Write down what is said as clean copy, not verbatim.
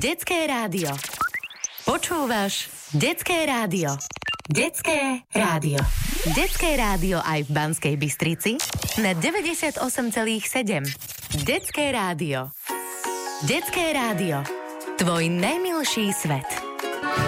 Detské rádio. Počúvaš Detské rádio. Detské rádio. Detské rádio aj v Banskej Bystrici na 98,7. Detské rádio. Detské rádio. Tvoj najmilší svet.